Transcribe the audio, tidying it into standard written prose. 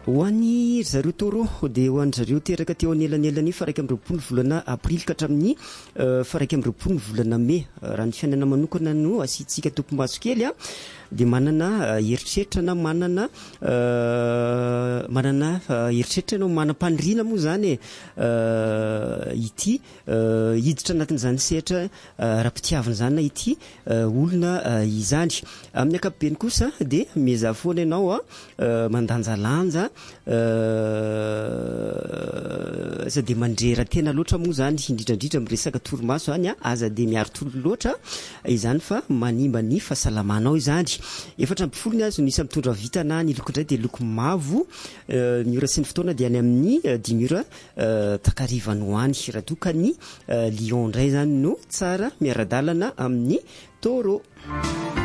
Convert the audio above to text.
Ho an'ny zareo toro dia ho an'ny zareo teraka teo anelanelany faraika amby roapolo volana aprily ka hatramin'ny faraika amby roapolo volana mai. Raha ny fiainana manokana no asiantsika tompo-maso kely dia manana eritreritra na manana eritreritra ianao manam-paniriana moa zany ity hiditra anatin'izany sehatra raha-pitiavana zany na ity olona izany. Amin'ny ankapobeny kosa dia meza foana ianao mandanjalanja sady mandrera tena loatra moa zany indrindrandrindra miresaka torimaso zany aza dia miaro tolo loatra izany fa manimba ny fahasalamanao izany. Efatra amby folo ny azo nisy mitondra vitana ny loko indray dia loko mavo ny ora sy ny fotoana dia any amin'ny 10 ora takarivany ho any raha doka ny lion indray zany no tsara miara-dalana amin'ny taureau.